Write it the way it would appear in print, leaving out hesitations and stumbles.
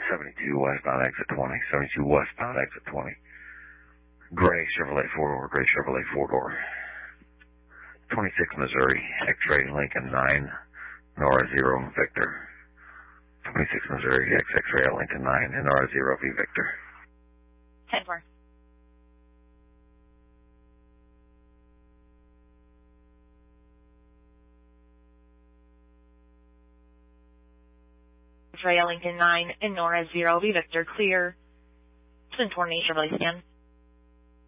72 westbound exit 20. 72 westbound exit 20. Gray Chevrolet 4-door. Gray Chevrolet 4-door. 26 Missouri. X-ray Lincoln 9. Nora 0 Victor. 26 Missouri. X-ray Lincoln 9. And Nora 0 V Victor. 10-4. X-ray Lincoln 9 and Nora 0 V Victor clear. 10-4 Chevrolet stand.